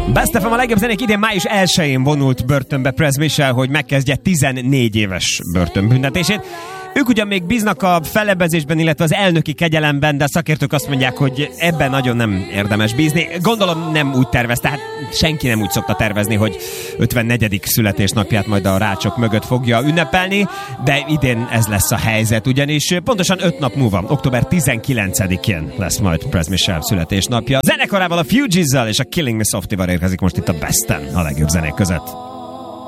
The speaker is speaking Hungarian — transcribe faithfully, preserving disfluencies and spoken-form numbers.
Best ef em a legjobb zenék idén május elsején vonult börtönbe Prez Michel, hogy megkezdje tizennégy éves börtönbüntetését. Ők ugyan még bíznak a fellebbezésben, illetve az elnöki kegyelemben, de a szakértők azt mondják, hogy ebben nagyon nem érdemes bízni. Gondolom nem úgy tervez, tehát senki nem úgy szokta tervezni, hogy ötvennegyedik születésnapját majd a rácsok mögött fogja ünnepelni, de idén ez lesz a helyzet, ugyanis pontosan öt nap múlva, október tizenkilencedikén lesz majd Prez Michel születésnapja. Zenekarával, a Fugees-zel és a Killing Me Softly-val érkezik most itt a Besten a legjobb zenék között.